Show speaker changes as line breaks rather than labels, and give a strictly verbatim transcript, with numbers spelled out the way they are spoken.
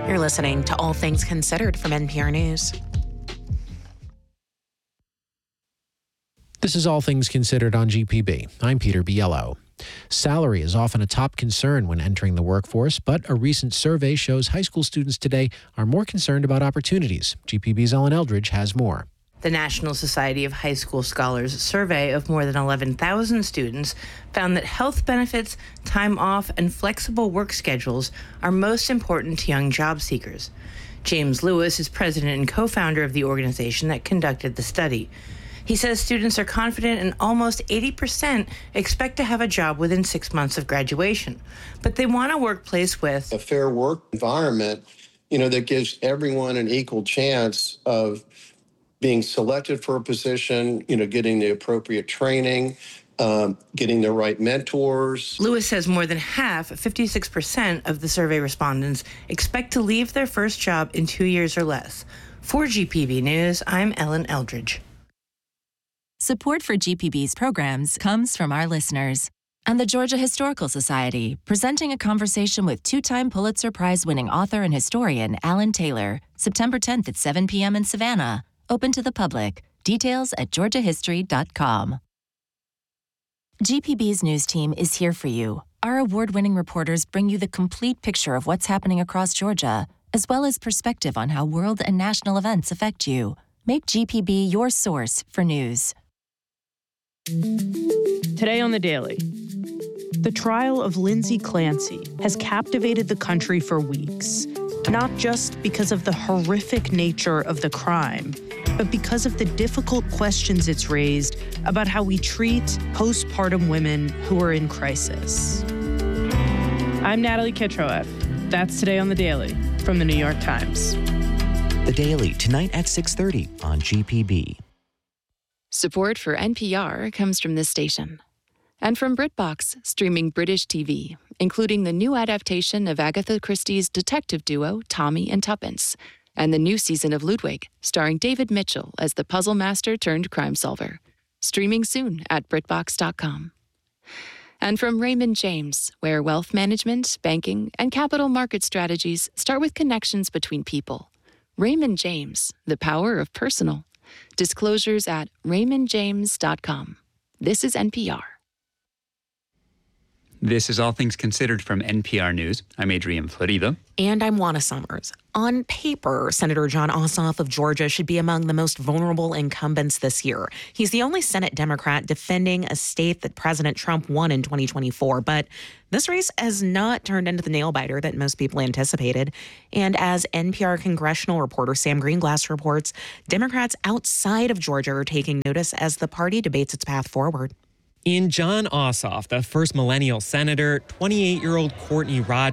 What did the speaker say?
You're listening to All Things Considered from N P R News.
This is All Things Considered on G P B. I'm Peter Biello. Salary is often a top concern when entering the workforce, but a recent survey shows high school students today are more concerned about opportunities. G P B's Ellen Eldridge has more.
The National Society of High School Scholars survey of more than eleven thousand students found that health benefits, time off, and flexible work schedules are most important to young job seekers. James Lewis is president and co-founder of the organization that conducted the study. He says students are confident and almost eighty percent expect to have a job within six months of graduation. But they want a workplace with
a fair work environment, you know, that gives everyone an equal chance of being selected for a position, you know, getting the appropriate training, um, getting the right mentors.
Lewis says more than half, fifty-six percent of the survey respondents expect to leave their first job in two years or less. For G P B News, I'm Ellen Eldridge.
Support for G P B's programs comes from our listeners and the Georgia Historical Society, presenting a conversation with two-time Pulitzer Prize-winning author and historian Alan Taylor, September tenth at seven p.m. in Savannah. Open to the public. Details at georgia history dot com. G P B's news team is here for you. Our award-winning reporters bring you the complete picture of what's happening across Georgia, as well as perspective on how world and national events affect you. Make G P B your source for news.
Today on The Daily, the trial of Lindsay Clancy has captivated the country for weeks, not just because of the horrific nature of the crime, but because of the difficult questions it's raised about how we treat postpartum women who are in crisis. I'm Natalie Kitroeff. That's Today on The Daily from The New York Times.
The Daily, tonight at six thirty on G P B.
Support for N P R comes from this station. And from BritBox, streaming British T V, including the new adaptation of Agatha Christie's detective duo Tommy and Tuppence, and the new season of Ludwig, starring David Mitchell as the puzzle master turned crime solver. Streaming soon at Brit Box dot com. And from Raymond James, where wealth management, banking, and capital market strategies start with connections between people. Raymond James, the power of personal. Disclosures at raymond james dot com. This is N P R.
This is All Things Considered from N P R News. I'm Adrian Florido.
And I'm Juana Summers. On paper, Senator Jon Ossoff of Georgia should be among the most vulnerable incumbents this year. He's the only Senate Democrat defending a state that President Trump won in twenty twenty-four. But this race has not turned into the nail-biter that most people anticipated. And as N P R congressional reporter Sam Greenglass reports, Democrats outside of Georgia are taking notice as the party debates its path forward.
In Jon Ossoff, the first millennial senator, twenty-eight-year-old Courtney Rodney